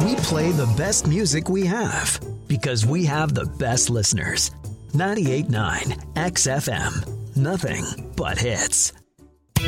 we play the best music we have because we have the best listeners. 98.9 XFM. Nothing but hits.